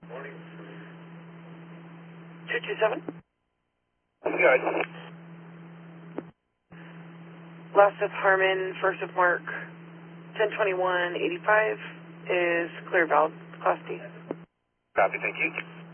227. Good. Last of Harmon, first of Mark, 1021-85 is clear valve, Class D. Copy, thank you.